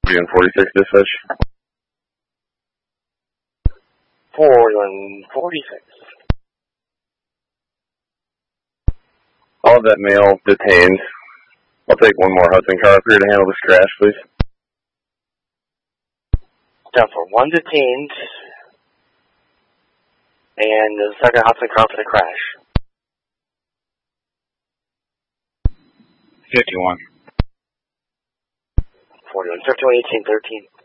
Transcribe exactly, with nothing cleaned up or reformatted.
forty-one forty-six dispatch. forty-one forty-six. I'll have that male detained. I'll take one more Hudson car up here to handle this crash, please. Down for one detained. And the second Hudson car for the crash. fifty-one. forty-one, fifty-one, eighteen, thirteen.